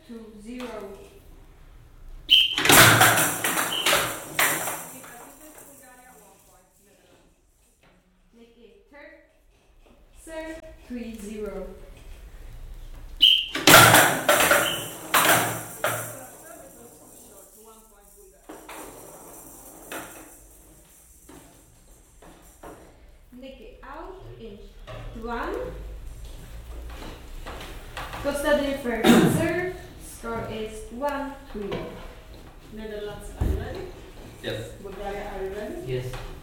2-0. Nikki, third. Serve 3-0. Nikki out in 1. Kostadin first serve. Score is 1-3. Netherlands, are you ready? Yes. Bulgaria, are you ready? Yes.